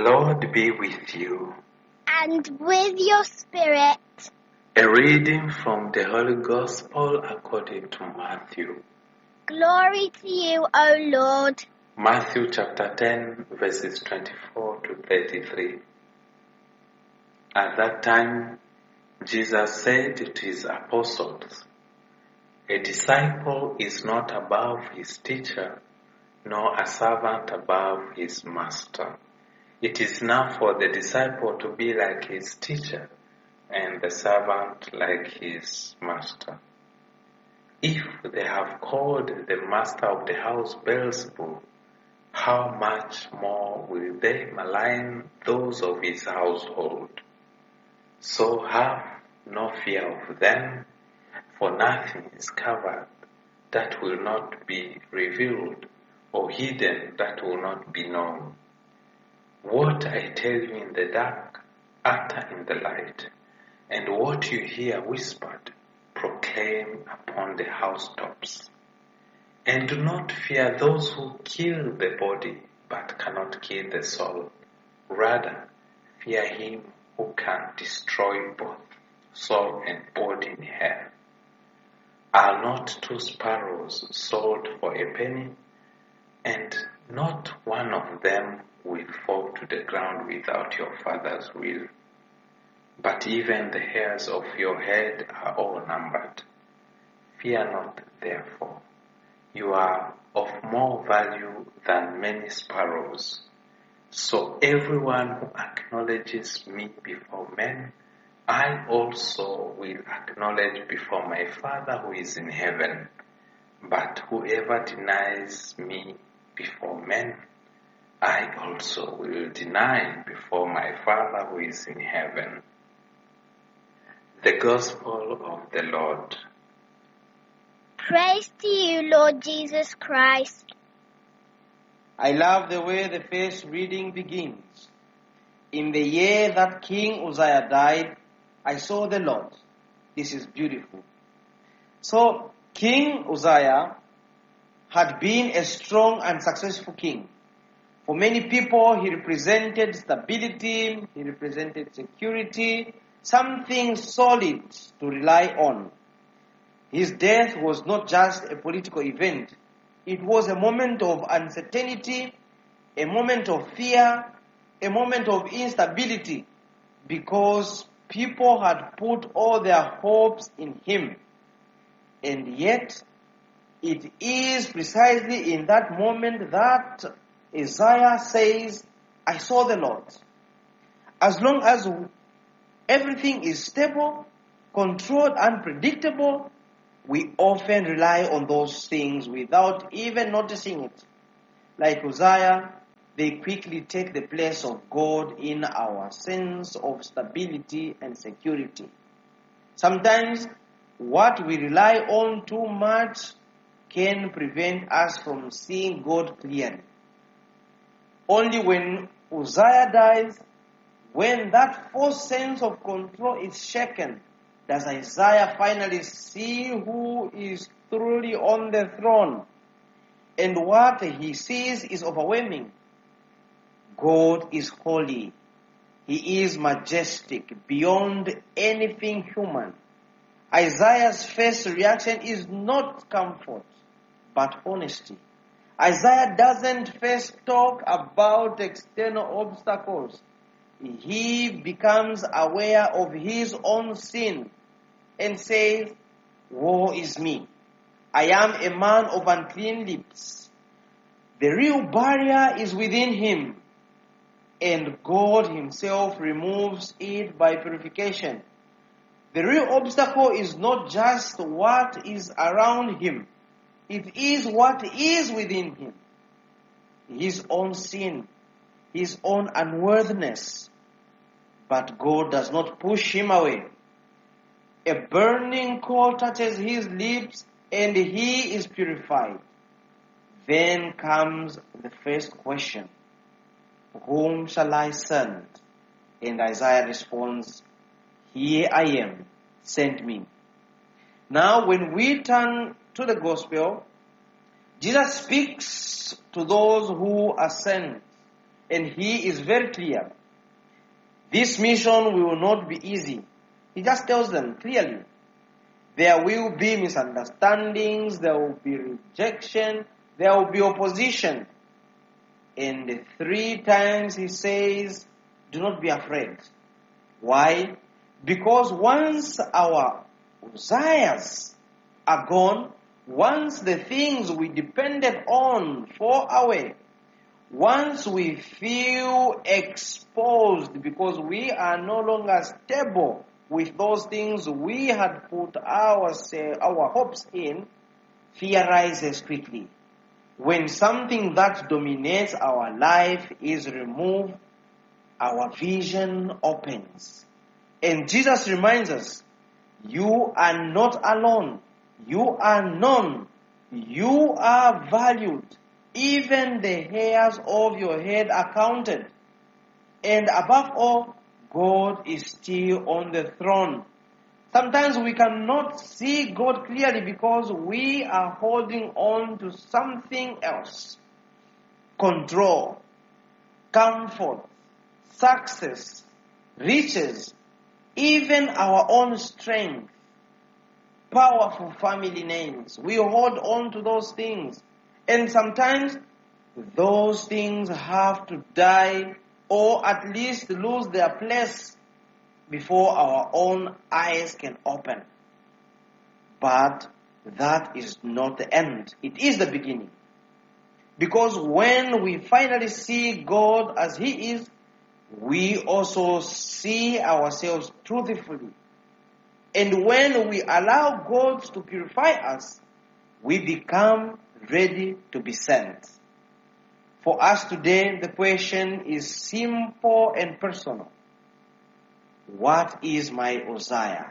Lord be with you. And with your spirit. A reading from the Holy Gospel according to Matthew. Glory to you, O Lord. Matthew chapter 10, verses 24 to 33. At that time, Jesus said to his apostles, "A disciple is not above his teacher, nor a servant above his master. It is enough for the disciple to be like his teacher, and the servant like his master. If they have called the master of the house Beelzebub, how much more will they malign those of his household? So have no fear of them, for nothing is covered that will not be revealed, or hidden that will not be known. What I tell you in the dark, utter in the light, and what you hear whispered, proclaim upon the housetops. And do not fear those who kill the body, but cannot kill the soul. Rather, fear him who can destroy both soul and body in hell. Are not 2 sparrows sold for a penny? And not one of them will fall to the ground without your Father's will. But even the hairs of your head are all numbered. Fear not, therefore. You are of more value than many sparrows. So everyone who acknowledges me before men, I also will acknowledge before my Father who is in heaven. But whoever denies me before men, I also will deny before my Father who is in heaven." The Gospel of the Lord. Praise to you, Lord Jesus Christ. I love the way the first reading begins. In the year that King Uzziah died, I saw the Lord. This is beautiful. So, King Uzziah had been a strong and successful king. For many people, he represented stability, he represented security, something solid to rely on. His death was not just a political event. It was a moment of uncertainty, a moment of fear, a moment of instability, because people had put all their hopes in him. And yet, it is precisely in that moment that Isaiah says, "I saw the Lord." As long as everything is stable, controlled, and predictable, we often rely on those things without even noticing it. Like Uzziah, they quickly take the place of God in our sense of stability and security. Sometimes what we rely on too much can prevent us from seeing God clearly. Only when Uzziah dies, when that false sense of control is shaken, does Isaiah finally see who is truly on the throne. And what he sees is overwhelming. God is holy. He is majestic, beyond anything human. Isaiah's first reaction is not comfort, but honesty. Isaiah doesn't first talk about external obstacles. He becomes aware of his own sin and says, "Woe is me. I am a man of unclean lips." The real barrier is within him, and God himself removes it by purification. The real obstacle is not just what is around him. It is what is within him. His own sin, his own unworthiness. But God does not push him away. A burning coal touches his lips and he is purified. Then comes the first question. Whom shall I send? And Isaiah responds, "Here I am, send me." Now when we turn to the gospel, Jesus speaks to those who are sent. And he is very clear. This mission will not be easy. He just tells them clearly. There will be misunderstandings, there will be rejection, there will be opposition. And 3 times he says, do not be afraid. Why? Because once our Uzziahs are gone, once the things we depended on fall away, once we feel exposed because we are no longer stable with those things we had put our hopes in, fear rises quickly. When something that dominates our life is removed, our vision opens. And Jesus reminds us, you are not alone. You are known. You are valued. Even the hairs of your head are counted. And above all, God is still on the throne. Sometimes we cannot see God clearly because we are holding on to something else. Control, comfort, success, riches, even our own strength, powerful family names. We hold on to those things. And sometimes those things have to die or at least lose their place before our own eyes can open. But that is not the end. It is the beginning. Because when we finally see God as He is, we also see ourselves truthfully. And when we allow God to purify us, we become ready to be sent. For us today, the question is simple and personal. What is my Uzziah?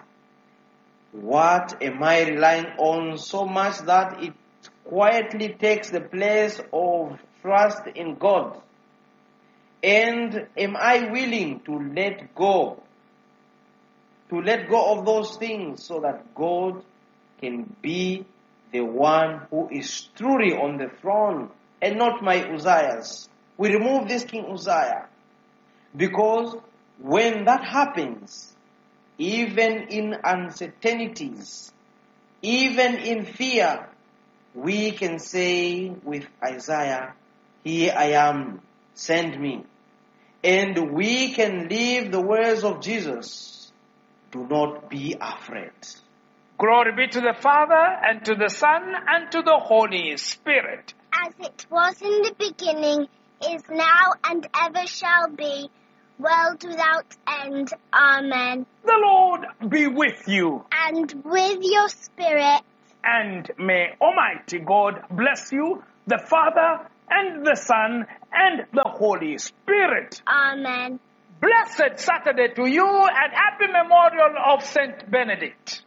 What am I relying on so much that it quietly takes the place of trust in God? And am I willing to let go? To let go of those things so that God can be the one who is truly on the throne and not my Uzziahs. We remove this King Uzziah because when that happens, even in uncertainties, even in fear, we can say with Isaiah, here I am, send me. And we can live the words of Jesus, do not be afraid. Glory be to the Father, and to the Son, and to the Holy Spirit. As it was in the beginning, is now, and ever shall be, world without end. Amen. The Lord be with you. And with your spirit. And may Almighty God bless you, the Father, and the Son, and the Holy Spirit. Amen. Blessed Saturday to you, and happy memorial of Saint Benedict.